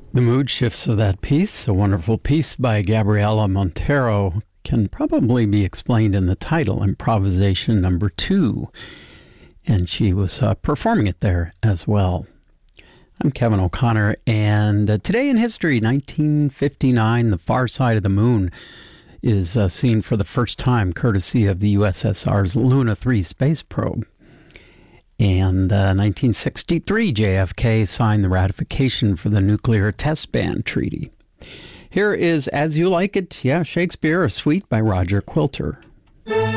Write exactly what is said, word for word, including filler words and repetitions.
The mood shifts of that piece, a wonderful piece by Gabriela Montero, can probably be explained in the title, Improvisation Number Two. And she was uh, performing it there as well. I'm Kevin O'Connor, and uh, today in history, nineteen fifty-nine, the far side of the moon is uh, seen for the first time, courtesy of the U S S R's Luna three space probe. And uh, nineteen sixty-three, J F K signed the ratification for the Nuclear Test Ban Treaty. Here is As You Like It, yeah, Shakespeare, a suite by Roger Quilter.